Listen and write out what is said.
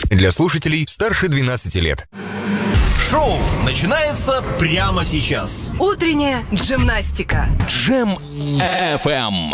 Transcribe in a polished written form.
Для слушателей старше 12 лет. Шоу начинается прямо сейчас. Утренняя джимнастика. Джем FM.